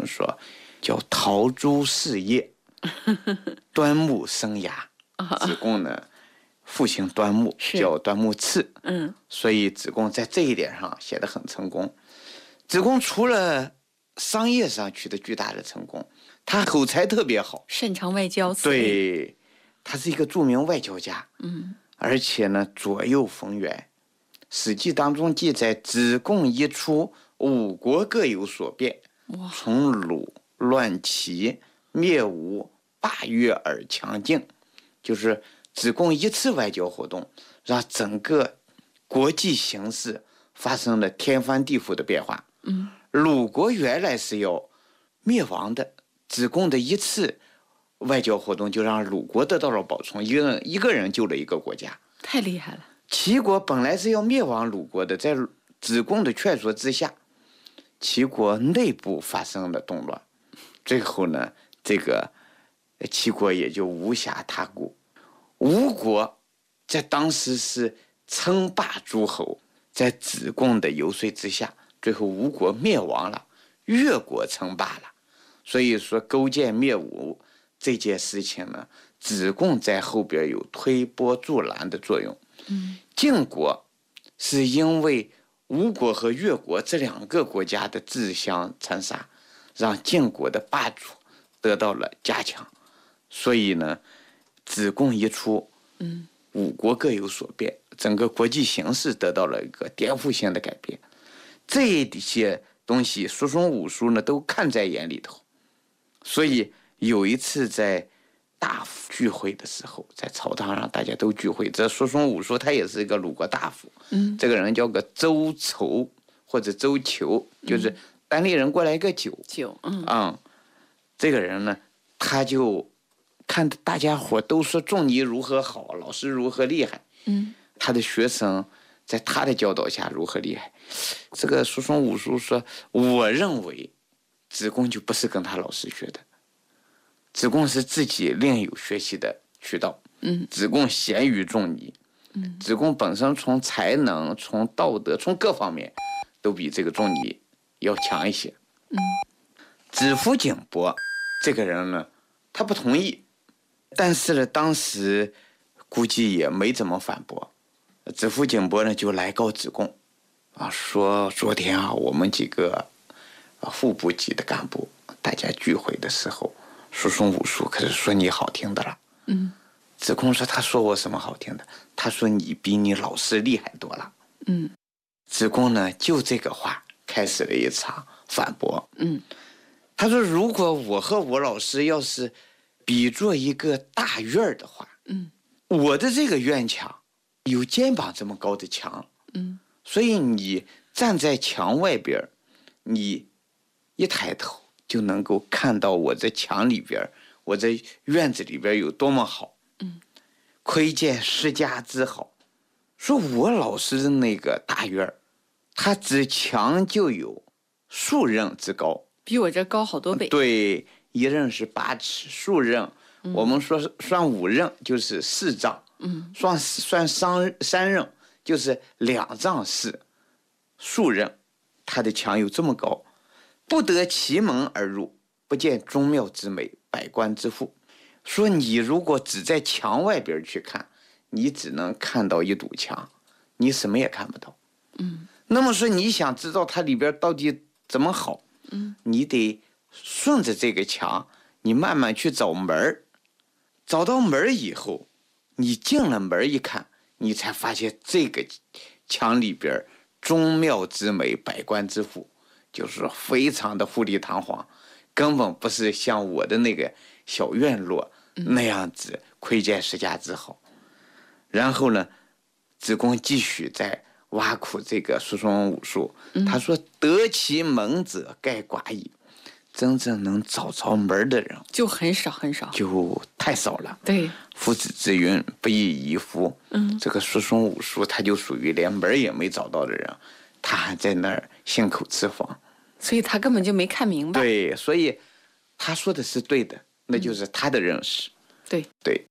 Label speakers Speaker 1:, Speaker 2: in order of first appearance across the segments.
Speaker 1: 说叫陶朱事业，端木生涯。子贡呢父亲端木叫端木赐，所以子贡在这一点上写得很成功。子贡除了商业上取得巨大的成功，他口才特别好，
Speaker 2: 擅长外交。
Speaker 1: 对，他是一个著名外交家。而且呢左右逢源。史记当中记载，子贡一出，五国各有所变，从鲁乱齐，灭吴，霸越而强劲。就是子贡一次外交活动，让整个国际形势发生了天翻地覆的变化。鲁国原来是要灭亡的，子贡的一次外交活动就让鲁国得到了保存，一个人救了一个国家，
Speaker 2: 太厉害了。
Speaker 1: 齐国本来是要灭亡鲁国的，在子贡的劝说之下，齐国内部发生了动乱，最后呢，这个齐国也就无暇他顾。吴国在当时是称霸诸侯，在子贡的游说之下，最后吴国灭亡了，越国称霸了。所以说勾践灭吴这件事情呢，子贡在后边有推波助澜的作用。晋国是因为吴国和越国这两个国家的自相残杀，让晋国的霸主得到了加强。所以呢，子贡一出，五国各有所变，整个国际形势得到了一个颠覆性的改变。这一些东西，叔孙武叔呢都看在眼里头。所以有一次在大夫聚会的时候，在朝堂上大家都聚会，这叔孙武叔他也是一个鲁国大夫，这个人叫个周仇或者周求，就是单立人过来一个九，这个人呢，他就看大家伙都说仲尼如何好，老师如何厉害，他的学生在他的教导下如何厉害。这个叔孙武叔说，我认为子贡就不是跟他老师学的，子贡是自己另有学习的渠道。子贡贤于仲尼，子贡本身从才能、从道德、从各方面都比这个仲尼要强一些。子服景伯这个人呢，他不同意，但是呢，当时估计也没怎么反驳。子服景伯呢就来告子贡，说昨天我们几个副部级的干部大家聚会的时候，叔孙武叔可是说你好听的了。子贡说，他说我什么好听的？他说你比你老师厉害多了。子贡呢就这个话开始了一场反驳。他说如果我和我老师要是比作一个大院的话，我的这个院墙有肩膀这么高的墙，所以你站在墙外边，你一抬头就能够看到我这墙里边，我这院子里边有多么好。窥见世家之好。说我老师的那个大院，他只墙就有数仞之高，
Speaker 2: 比我这高好多倍。
Speaker 1: 对，一仞是8尺，数仞我们说算5仞就是4丈，算3仞就是2丈4，数仞，他的墙有这么高。不得其门而入，不见宗庙之美，百官之富。说你如果只在墙外边去看，你只能看到一堵墙，你什么也看不到。那么说你想知道它里边到底怎么好，你得顺着这个墙，你慢慢去找门，找到门以后，你进了门一看，你才发现这个墙里边宗庙之美，百官之富，就是非常的富丽堂皇，根本不是像我的那个小院落那样子窥见世家之好。然后呢，子贡继续在挖苦这个叔孙武叔，他说得其门者盖寡矣，真正能找着门的人
Speaker 2: 就很少很少，
Speaker 1: 就太少了。
Speaker 2: 对，
Speaker 1: 夫子之云不亦宜夫。这个叔孙武叔他就属于连门也没找到的人，他还在那儿信口雌黄，
Speaker 2: 所以他根本就没看明白。
Speaker 1: 对，所以他说的是对的，那就是他的认识。
Speaker 2: 对。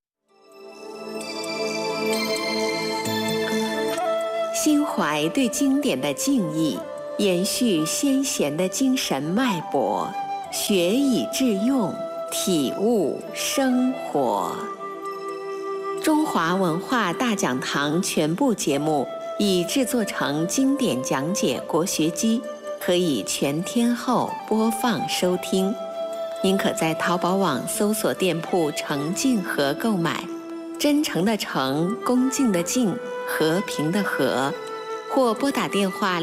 Speaker 3: 心怀对经典的敬意，延续先贤的精神脉搏， 学以致用，体悟生活。中华文化大讲堂全部节目已制作成经典讲解国学机，可以全天候播放收听。您可在淘宝网搜索店铺诚敬和购买，真诚的诚，恭敬的敬，和平的和，或拨打电话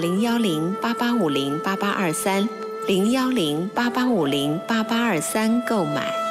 Speaker 3: 010-8850-8823 010-8850-8823购买。